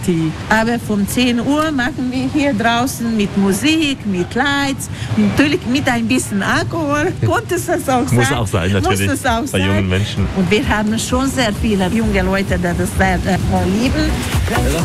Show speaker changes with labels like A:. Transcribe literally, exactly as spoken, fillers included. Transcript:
A: Party. Aber von zehn Uhr machen wir hier draußen mit Musik, mit Lights, natürlich mit ein bisschen Alkohol. Konnte es das auch sein?
B: Muss auch sein, natürlich.
A: Muss es auch
B: bei
A: sein.
B: jungen Menschen.
A: Und wir haben schon sehr viele junge Leute, die das sehr äh, lieben.